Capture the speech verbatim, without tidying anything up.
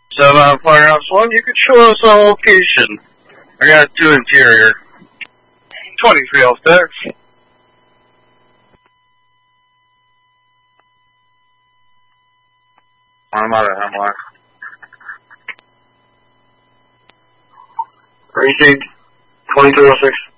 seven Firehouse one, you can show us on location. I got two interior. twenty-three off decks. I'm out of Hemlock. Received. twenty-three oh six.